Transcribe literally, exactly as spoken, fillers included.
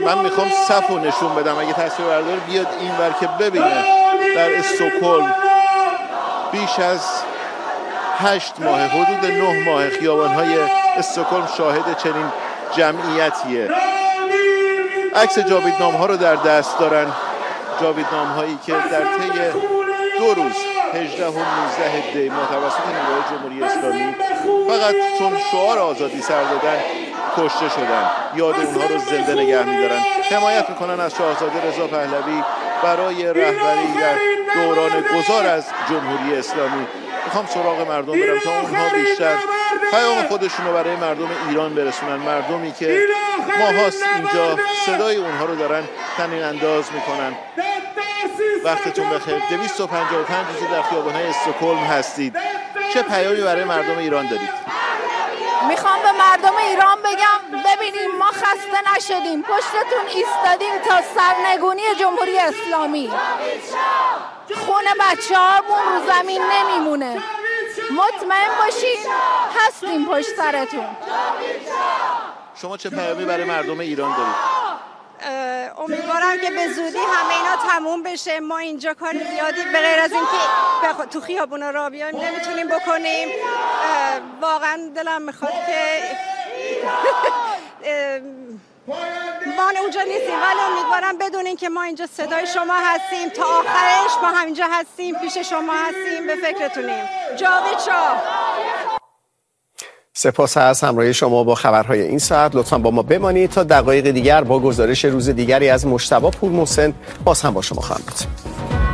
من میخوام صف رو نشون بدم، اگه تصویر بردار بیاد این ور که ببینه در استکهلم بیش از هشت ماه، حدود نه ماه خیابان‌های استکهلم شاهد چنین جمعیتیه. عکس جاویدنامه‌ها رو در دست دارن، جاویدنامه‌هایی که در طی دو روز هجده و نوزده دی ماه توسط نیروهای جمهوری اسلامی فقط چون شعار آزادی سر دادن کشته شدن. یاد اونها رو زنده نگه می‌دارن، حمایت می‌کنن از شاهزاده رضا پهلوی برای رهبری در دوران گذار از جمهوری اسلامی. میخوام سراغ مردم برم تا اونها بیشتر پیام خودشون رو برای مردم ایران برسونن، مردمی که ماهاست اینجا صدای اونها رو دارن طنین انداز میکنن. وقتتون بخیر. دویست و پنجاه و پنج روز در خیابان‌های استکهلم هستید. چه پیامی برای مردم ایران دارید؟ میخوام به مردم ایران بگم ببینیم ما خسته نشدیم، پشتتون ایستادیم تا سرنگونی جمهوری اسلامی. خون بچه هامون رو زمین نمیمونه، مطمئن باشید هستیم پشت سرتون. شما چه پیامی برای مردم ایران دارید؟ امیدوارم که به زودی همه اینا تموم بشه. ما اینجا کار زیادی به غیر از اینکه تو خیابونا راه بیایم نمیتونیم بکنیم. واقعا دلم میخواد که ما اونجا نیستیم، ولی امیدوارم بدونین که ما اینجا صدای شما هستیم تا آخرش. ما همینجا هستیم، پیش شما هستیم، به فکرتونیم. جاوید شاه. سپاس از همراهی شما با خبرهای این ساعت. لطفاً با ما بمانید تا دقایق دیگر با گزارش روز دیگری از مجتبی پورمحسن باز هم با شما خواهم بود.